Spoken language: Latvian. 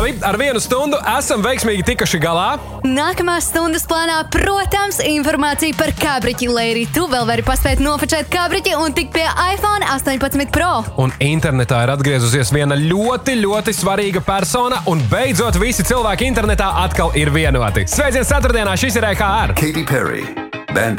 Labi, ar 1 stundu esam veiksmīgi tikuši galā. Nākamās stundas plānā, protams, informācija par kabriķi, lai arī tu vēl vari paspēt nofočēt kabriķi un tikt pie iPhone 18 Pro. Un internetā ir atgriezusies viena ļoti, ļoti svarīga persona, un beidzot visi cilvēki internetā atkal ir vienoti. Sveiciens ceturtdienā, šis ir EKR. Katy Perry, Bandit.